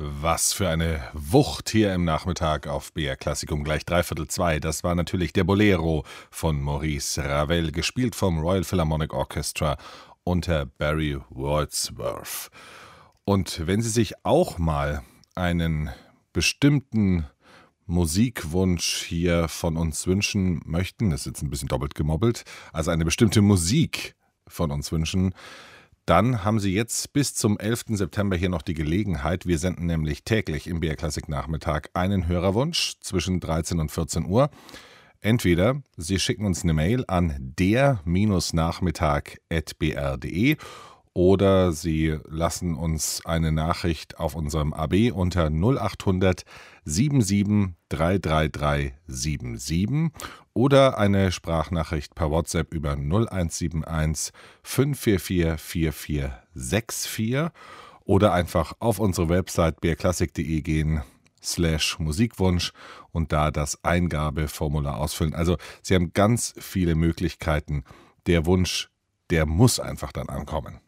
Was für eine Wucht hier im Nachmittag auf BR Klassik um gleich 1:45. Das war natürlich der Bolero von Maurice Ravel, gespielt vom Royal Philharmonic Orchestra unter Barry Wordsworth. Und wenn Sie sich auch mal einen bestimmten Musikwunsch hier von uns wünschen möchten, das ist jetzt ein bisschen doppelt gemobbelt, also eine bestimmte Musik von uns wünschen, dann haben Sie jetzt bis zum 11. September hier noch die Gelegenheit. Wir senden nämlich täglich im BR Klassik Nachmittag einen Hörerwunsch zwischen 13 und 14 Uhr. Entweder Sie schicken uns eine Mail an der-nachmittag@br.de oder Sie lassen uns eine Nachricht auf unserem AB unter 0800 77 333 77 oder eine Sprachnachricht per WhatsApp über 0171 544 4464 oder einfach auf unsere Website brklassik.de gehen /Musikwunsch und da das Eingabeformular ausfüllen. Also Sie haben ganz viele Möglichkeiten. Der Wunsch, der muss einfach dann ankommen.